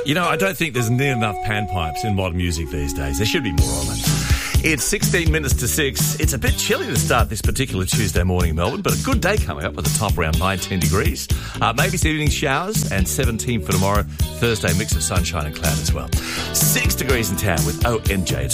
You know, I don't think there's near enough panpipes in modern music these days. There should be more of it. It's 16 minutes to 6. It's a bit chilly to start this particular Tuesday morning in Melbourne, but a good day coming up with a top around 19 degrees. Maybe some evening showers, and 17 for tomorrow. Thursday, mix of sunshine and cloud as well. 6 degrees in town with OMJ.